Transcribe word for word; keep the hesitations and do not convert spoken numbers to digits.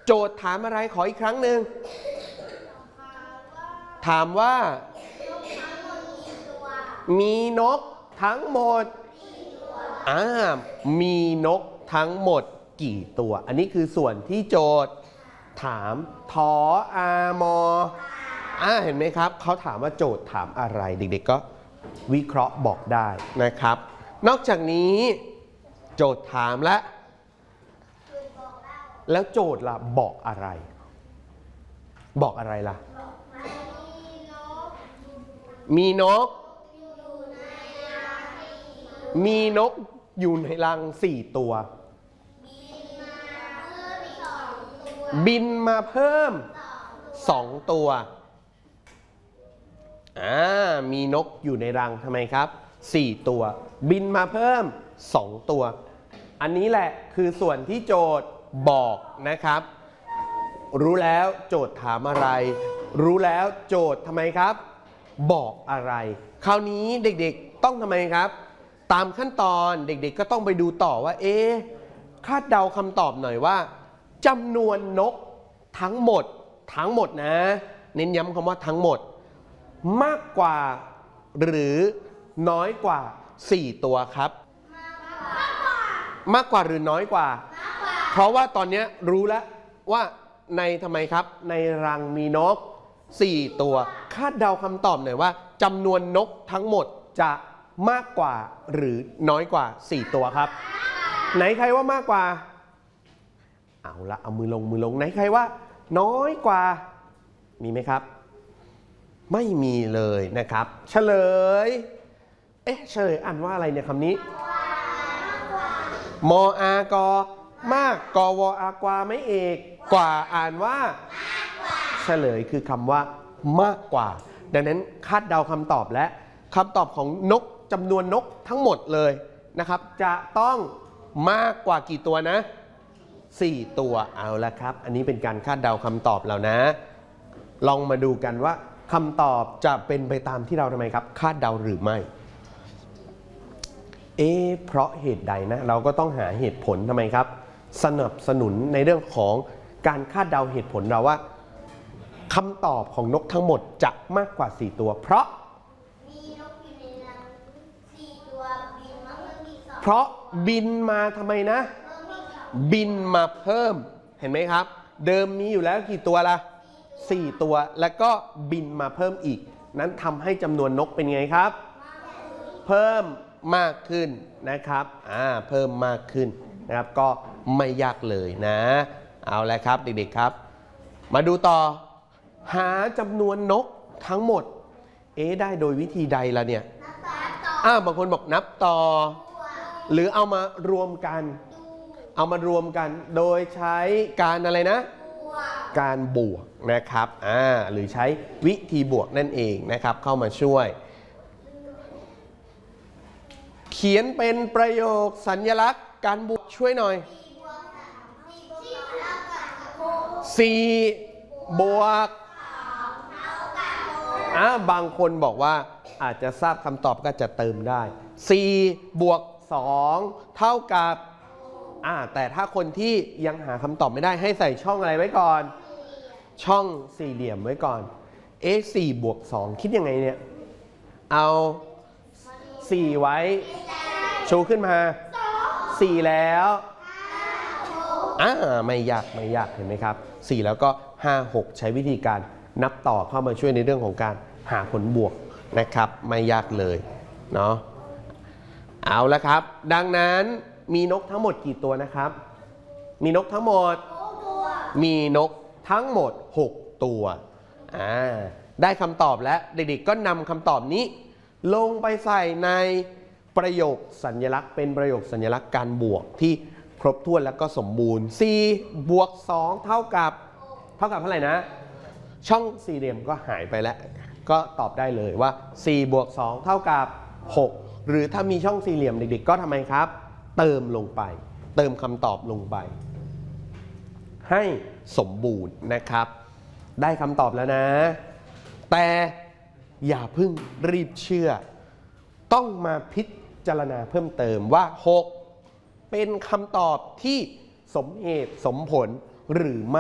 โจทย์ถามอะไรขออีกครั้งหนึ่งถามว่ามีนกทั้งหมดอ่ามีนกทั้งหมดกี่ตัวอันนี้คือส่วนที่โจทย์ถามทออามออ่าเห็นไหมครับเขาถามว่าโจทย์ถามอะไรเด็กๆก็วิเคราะห์บอกได้นะครับนอกจากนี้โจทย์ถามและแล้วโจทย์ล่ะบอกอะไรบอกอะไรล่ะมีนกมีนกอยู่ในรังสี่ตัวบินมาเพิ่มสองตัวอ่ามีนกอยู่ในรังทำไมครับสี่ตัวบินมาเพิ่มสองตัวอันนี้แหละคือส่วนที่โจทย์บอกนะครับรู้แล้วโจทย์ถามอะไรรู้แล้วโจทย์ทำไมครับบอกอะไรคราวนี้เด็กๆต้องทำไมครับตามขั้นตอนเด็กๆก็ต้องไปดูต่อว่าเอ๊ะคาดเดาคำตอบหน่อยว่าจำนวนนกทั้งหมดทั้งหมดนะเน้นย้ำคำว่าทั้งหมดมากกว่าหรือน้อยกว่าสี่ตัวครับมากกว่าหรือน้อยกว่าเพราะว่าตอนนี้รู้แล้วว่าในทำไมครับในรังมีนกสี่ตัวคาดเดาคำตอบหน่อยว่าจำนวนนกทั้งหมดจะมากกว่าหรือน้อยกว่าสี่ตัวครับไหนใครว่ามากกว่าเอาละเอามือลงมือลงไหนใครว่าน้อยกว่ามีไหมครับไม่มีเลยนะครับเฉลยเอ๊ะเฉลยอ่านว่าอะไรเนี่ยคำนี้มออากอมากกวอากวาไม่เอกกว่าอ่านว่าเฉลยคือคำว่ามากกว่าดังนั้นคาดเดาคำตอบและคำตอบของนกจำนวนนกทั้งหมดเลยนะครับจะต้องมากกว่ากี่ตัวนะสี่ตัวเอาละครับอันนี้เป็นการคาดเดาคำตอบแล้วนะลองมาดูกันว่าคำตอบจะเป็นไปตามที่เราทำไมครับคาดเดาหรือไม่เอ๊ะเพราะเหตุใดนะเราก็ต้องหาเหตุผลทำไมครับสนับสนุนในเรื่องของการคาดเดาเหตุผลเราว่าคำตอบของนกทั้งหมดจะมากกว่าสี่ตัวเพราะมีนกอยู่ในรังสี่ตัวบินมาเพิ่มอีกสองเพราะบินมาทำไมนะบินมาเพิ่มเห็นไหมครับเดิมมีอยู่แล้วกี่ตัวละสี่ตัวแล้วก็บินมาเพิ่มอีกนั้นทำให้จำนวนนกเป็นไงครับเพิ่มมากขึ้นนะครับอ่าเพิ่มมากขึ้นนะครับก็ไม่ยากเลยนะเอาละครับเด็กๆครับมาดูต่อหาจำนวนนกทั้งหมดเอ๊ะได้โดยวิธีใดล่ะเนี่ยอ้าวบางคนบอกนับต่อหรือเอามารวมกันเอามารวมกันโดยใช้การอะไรนะการบวกนะครับอ่าหรือใช้วิธีบวกนั่นเองนะครับเข้ามาช่วยเขียนเป็นประโยคสัญลักษณ์การบวกช่วยหน่อยสี่บวกอ่าบางคนบอกว่าอาจจะทราบคำตอบก็จะเติมได้สี่บวกสองเท่ากับอ่าแต่ถ้าคนที่ยังหาคำตอบไม่ได้ให้ใส่ช่องอะไรไว้ก่อนช่องสี่เหลี่ยมไว้ก่อนเอ๊ะสี่บวกสองคิดยังไงเนี่ยเอาสี่ไว้ชูขึ้นมาสี่แล้วอ่าไม่ยากไม่ยากเห็นไหมครับสี่แล้วก็ห้า หกใช้วิธีการนับต่อเข้ามาช่วยในเรื่องของการหาผลบวกนะครับไม่ยากเลยเนาะเอาละครับดังนั้นมีนกทั้งหมดกี่ตัวนะครับมีนกทั้งหมดมีนกทั้งหมดหกตัวอ่าได้คำตอบแล้วเด็กๆก็นำคำตอบนี้ลงไปใส่ในประโยคสัญลักษณ์เป็นประโยคสัญลักษณ์การบวกที่ครบถ้วนแล้วก็สมบูรณ์สี่บวกสองเท่ากับเท่ากับเท่าไหร่นะช่องสี่เหลี่ยมก็หายไปแล้วก็ตอบได้เลยว่าสี่บวกสองเท่ากับหกหรือถ้ามีช่องสี่เหลี่ยมเด็กๆก็ทำไมครับเติมลงไปเติมคำตอบลงไปให้สมบูรณ์นะครับได้คำตอบแล้วนะแต่อย่าเพิ่งรีบเชื่อต้องมาพิจารณาเพิ่มเติมว่าหกเป็นคำตอบที่สมเหตุสมผลหรือไม่